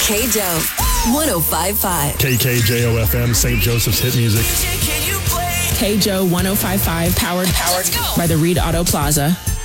KJO 1055. KKJO FM, St. Joseph's hit music. KJO 1055, powered by the Reed Auto Plaza.